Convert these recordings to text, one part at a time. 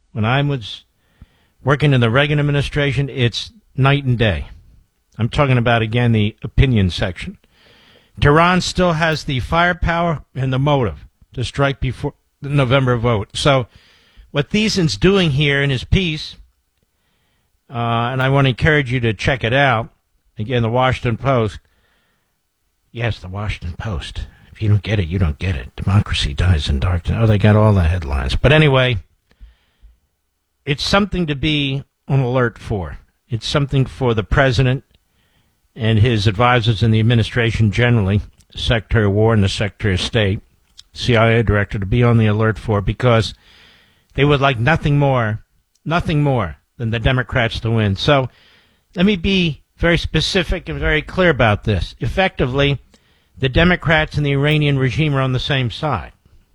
When I was working in the Reagan administration, it's night and day. I'm talking about, again, the opinion section. Tehran still has the firepower and the motive to strike before the November vote. So what Thiesen's doing here in his piece, and I want to encourage you to check it out, again, the Washington Post. Yes, the Washington Post. If you don't get it, you don't get it. Democracy dies in darkness. Oh, they got all the headlines. But anyway, it's something to be on alert for. It's something for the president and his advisors in the administration generally, the Secretary of War and the Secretary of State, CIA Director, to be on the alert for, because they would like nothing more than the Democrats to win. So let me be very specific and very clear about this. Effectively, the Democrats and the Iranian regime are on the same side.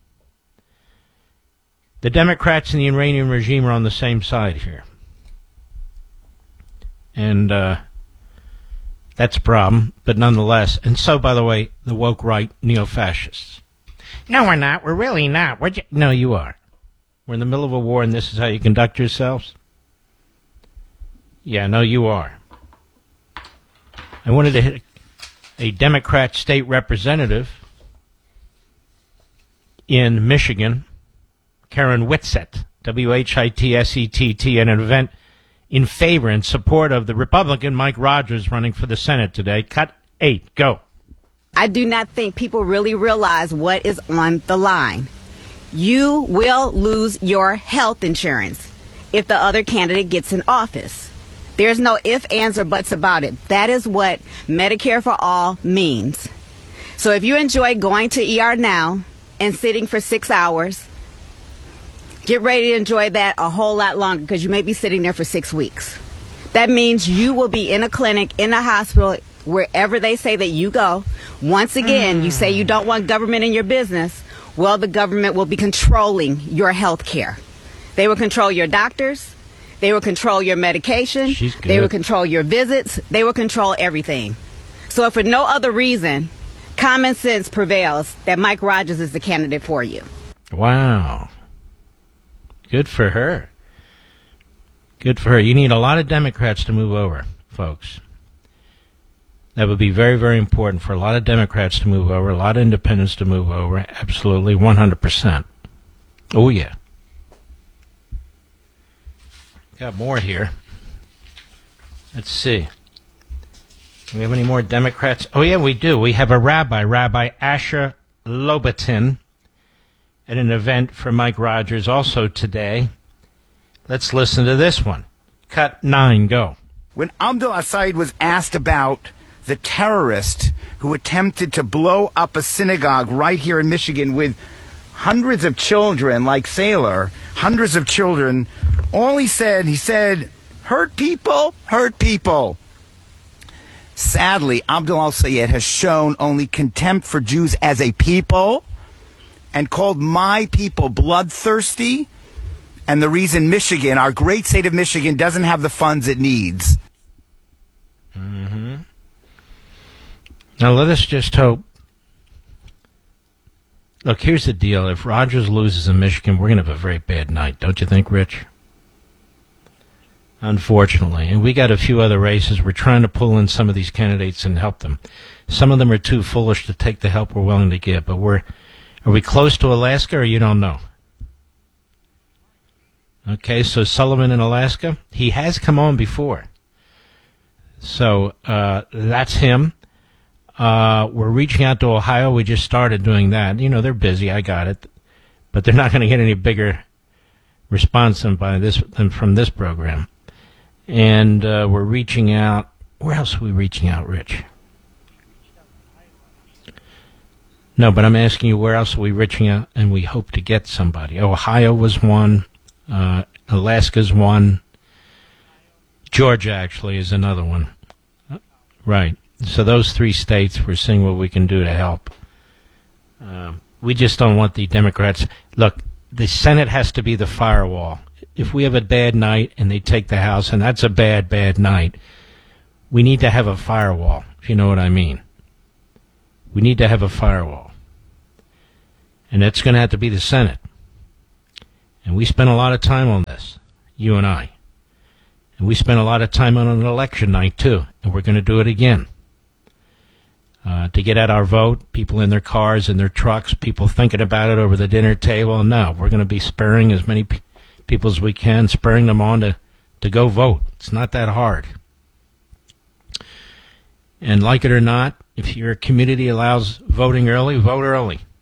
The Democrats and the Iranian regime are on the same side here. And that's a problem, but nonetheless. And so, by the way, the woke right neo-fascists. No, we're not. We're really not. No, you are. We're in the middle of a war, and this is how you conduct yourselves? Yeah, no, you are. I wanted to hit a Democrat state representative in Michigan, Karen Whitsett, W-H-I-T-S-E-T-T, at an event in favor and support of the Republican Mike Rogers running for the Senate today. Cut 8, go. I do not think people really realize what is on the line. You will lose your health insurance if the other candidate gets in office. There's no ifs, ands, or buts about it. That is what Medicare for All means. So if you enjoy going to ER now and sitting for 6 hours, get ready to enjoy that a whole lot longer, because you may be sitting there for 6 weeks. That means you will be in a clinic, in a hospital, wherever they say that you go. Once again, you say you don't want government in your business. Well, the government will be controlling your health care. They will control your doctors. They will control your medication. They will control your visits. They will control everything. So if for no other reason, common sense prevails that Mike Rogers is the candidate for you. Wow. Good for her. Good for her. You need a lot of Democrats to move over, folks. That would be very, very important for a lot of Democrats to move over, a lot of independents to move over. Absolutely, 100%. Oh, yeah. Got more here. Let's see. Do we have any more Democrats? Oh, yeah, we do. We have a rabbi, Rabbi Asher Lobatin, at an event for Mike Rogers also today. Let's listen to this one. Cut 9, go. When Abdul Assaid was asked about the terrorist who attempted to blow up a synagogue right here in Michigan with hundreds of children, like Sailor, hundreds of children, all he said, hurt people, hurt people. Sadly, Abdul al-Sayed has shown only contempt for Jews as a people and called my people bloodthirsty, and the reason Michigan, our great state of Michigan, doesn't have the funds it needs. Mm-hmm. Now, let us just hope. Look, here's the deal. If Rogers loses in Michigan, we're going to have a very bad night. Don't you think, Rich? Unfortunately. And we got a few other races. We're trying to pull in some of these candidates and help them. Some of them are too foolish to take the help we're willing to give. But are we close to Alaska, or you don't know? Okay, so Sullivan in Alaska, he has come on before. So that's him. We're reaching out to Ohio. We just started doing that. You know, they're busy. I got it. But they're not going to get any bigger response than from this program. And we're reaching out. Where else are we reaching out, Rich? No, but I'm asking you, where else are we reaching out? And we hope to get somebody. Ohio was one. Alaska's one. Georgia, actually, is another one. Right. So those 3 states, we're seeing what we can do to help. We just don't want the Democrats. Look, the Senate has to be the firewall. If we have a bad night and they take the House, and that's a bad, bad night, we need to have a firewall, if you know what I mean. We need to have a firewall. And that's going to have to be the Senate. And we spent a lot of time on this, you and I. And we spent a lot of time on an election night, too. And we're going to do it again. To get out our vote, people in their cars, in their trucks, people thinking about it over the dinner table. No, we're going to be spurring as many people as we can, spurring them on to go vote. It's not that hard. And like it or not, if your community allows voting early, vote early.